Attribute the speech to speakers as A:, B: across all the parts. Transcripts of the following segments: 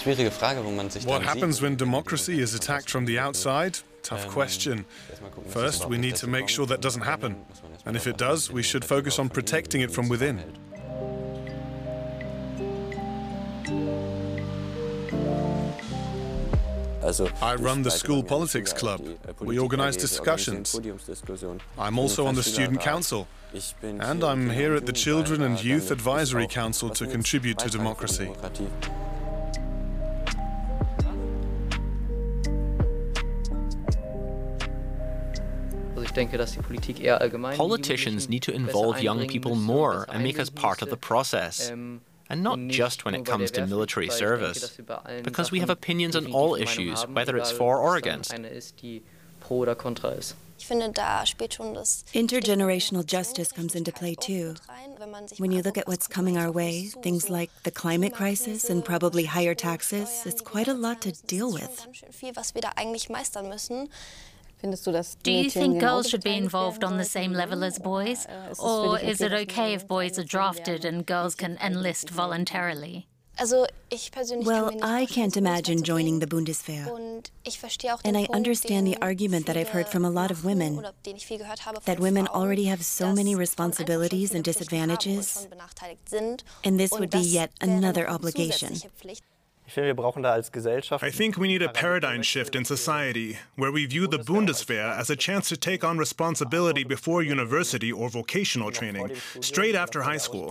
A: What happens when democracy is attacked from the outside? Tough question. First, we need to make sure that doesn't happen. And if it does, we should focus on protecting it from within. I run the school politics club. We organize discussions. I'm also on the student council. And I'm here at the Children and Youth Advisory Council to contribute to democracy.
B: Politicians need to involve young people more and make us part of the process. And not just when it comes to military service, because we have opinions on all issues, whether it's for or against.
C: Intergenerational justice comes into play too. When you look at what's coming our way, things like the climate crisis and probably higher taxes, it's quite a lot to deal with.
D: Do you think girls should be involved on the same level as boys? Or is it okay if boys are drafted and girls can enlist voluntarily?
C: Well, I can't imagine joining the Bundeswehr. And I understand the argument that I've heard from a lot of women, that women already have so many responsibilities and disadvantages, and this would be yet another obligation.
E: I think we need a paradigm shift in society, where we view the Bundeswehr as a chance to take on responsibility before university or vocational training, straight after high school.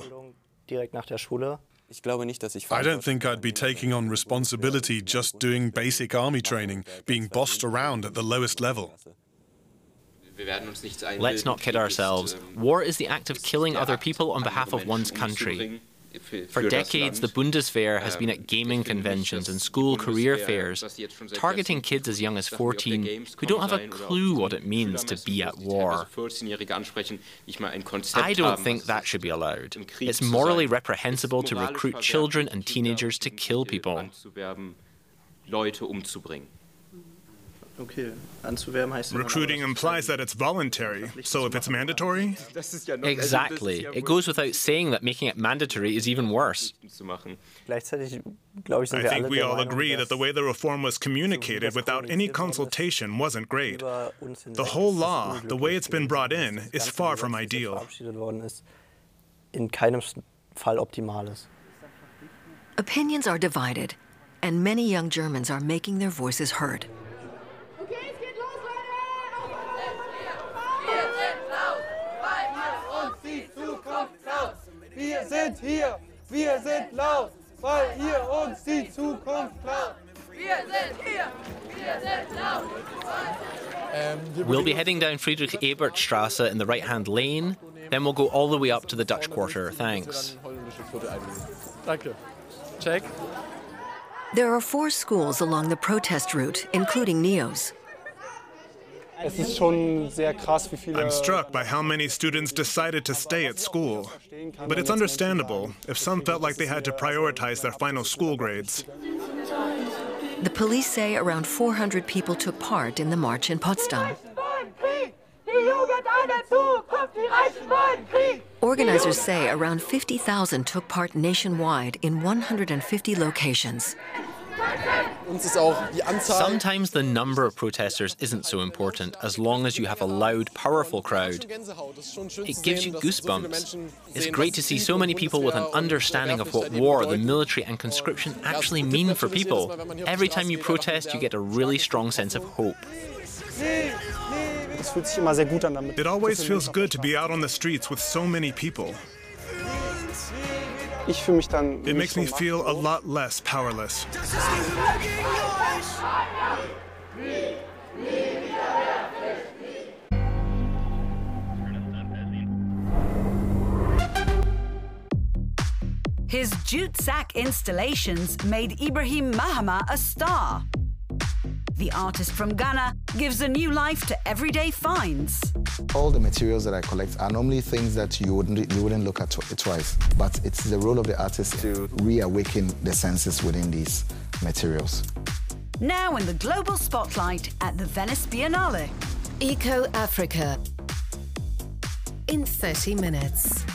A: I don't think I'd be taking on responsibility just doing basic army training, being bossed around at the lowest level.
B: Let's not kid ourselves. War is the act of killing other people on behalf of one's country. For decades, the Bundeswehr has been at gaming conventions and school career fairs, targeting kids as young as 14 who don't have a clue what it means to be at war. I don't think that should be allowed. It's morally reprehensible to recruit children and teenagers to kill people.
E: Recruiting implies that it's voluntary, so if it's mandatory?
B: Exactly. It goes without saying that making it mandatory is even worse.
E: I think we all agree that the way the reform was communicated without any consultation wasn't great. The whole law, the way it's been brought in, is far from ideal.
F: Opinions are divided, and many young Germans are making their voices heard.
G: Wir sind hier, wir sind laut, weil ihr uns die Zukunft klaut. Wir sind hier, wir sind laut.
B: We'll be heading down Friedrich-Ebert-Straße in the right-hand lane, then we'll go all the way up to the Dutch Quarter. Thanks.
G: Check.
F: There are 4 schools along the protest route, including NEOS.
E: I'm struck by how many students decided to stay at school. But it's understandable if some felt like they had to prioritize their final school grades.
F: The police say around 400 people took part in the march in Potsdam. Organizers say around 50,000 took part nationwide in 150 locations.
B: Sometimes the number of protesters isn't so important as long as you have a loud, powerful crowd. It gives you goosebumps. It's great to see so many people with an understanding of what war, the military and conscription actually mean for people. Every time you protest, you get a really strong sense of hope.
E: It always feels good to be out on the streets with so many people. It makes me feel a lot less powerless.
H: His jute sack installations made Ibrahim Mahama a star. The artist from Ghana gives a new life to everyday finds.
I: All the materials that I collect are normally things that you wouldn't look at twice. But it's the role of the artist to reawaken the senses within these materials.
H: Now in the global spotlight at the Venice Biennale.
J: Eco Africa in 30 minutes.